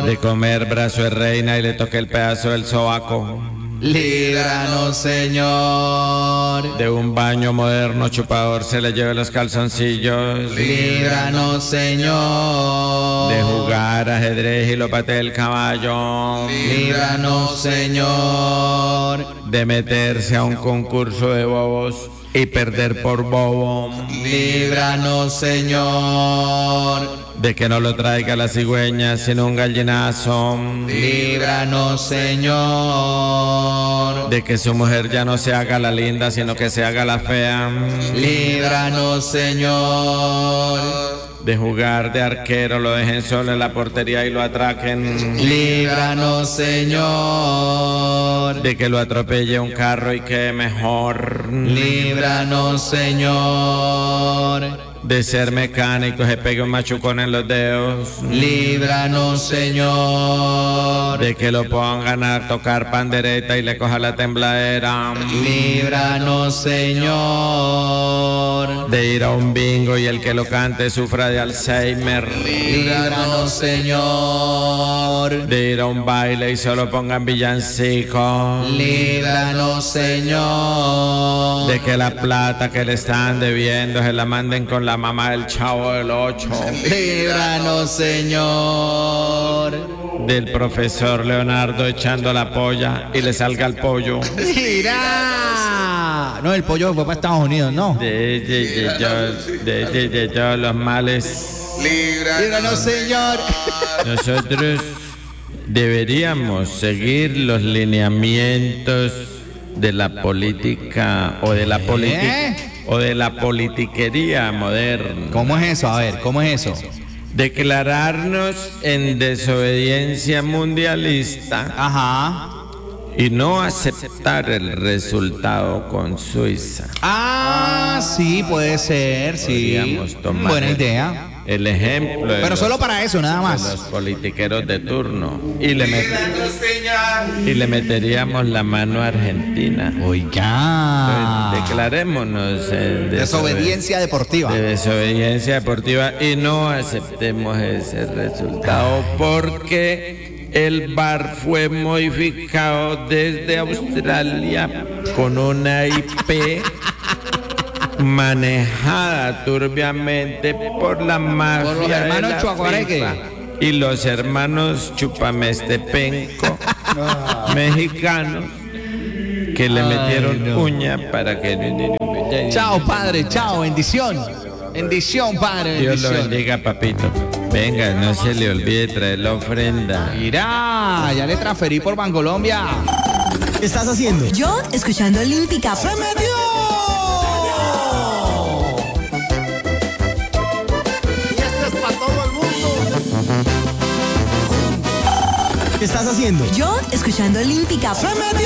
De comer brazo de reina y le toque el pedazo del sobaco. Líbranos, Señor. De un baño moderno chupador se le lleve los calzoncillos. Líbranos, Señor. De jugar ajedrez y lo patee el caballo. Líbranos, Señor. De meterse a un concurso de bobos y perder por bobo. Líbranos, Señor. De que no lo traiga la cigüeña sino un gallinazo. Líbranos, Señor. De que su mujer ya no se haga la linda sino que se haga la fea. Líbranos, Señor. De jugar de arquero lo dejen solo en la portería y lo atraquen. Líbranos, Señor. De que lo atropelle un carro y quede mejor. Líbranos, Señor. De ser mecánico se pegue un machucón en los dedos. Líbranos, Señor. De que lo pongan a tocar pandereta y le coja la tembladera. Líbranos, Señor. De ir a un bingo y el que lo cante sufra de Alzheimer. Líbranos, Señor. De ir a un baile y solo pongan villancicos. Líbranos, Señor. De que la plata que le están debiendo se la manden con la mamá del Chavo del 8. Líbranos, Señor. Del profesor Leonardo echando la polla y le salga el pollo. ¡Mira! No, el pollo fue para Estados Unidos, ¿no? De todos los males. Líbranos, Señor. Nosotros deberíamos seguir los lineamientos de la política o de la política o de la politiquería moderna. ¿Cómo es eso? A ver, ¿cómo es eso? Declararnos en desobediencia mundialista. Ajá. Y no aceptar el resultado con Suiza. Ah, sí, puede ser, sí. Podríamos tomar Buena idea. El ejemplo de Pero solo para eso, nada de más. los politiqueros de turno. Y le meteríamos la mano a Argentina. Oiga. Entonces, declarémonos en Desobediencia deportiva. de desobediencia deportiva y no aceptemos ese resultado porque el VAR fue modificado desde Australia con una IP manejada turbiamente por la mafia Por los hermanos de la Chuacuareque. FIFA y los hermanos Chupamestepenco mexicanos que le metieron uña para que... Chao, padre, chao, bendición. Bendición, padre, Dios lo bendición. bendiga, papito. Venga, no se le olvide traer la ofrenda. Mira, ya le transferí por Bancolombia. ¿Qué estás haciendo? Yo escuchando Olímpica. ¡Se metió! Y esto es para todo el mundo. ¿Qué estás haciendo? Yo escuchando Olímpica. ¡Se metió!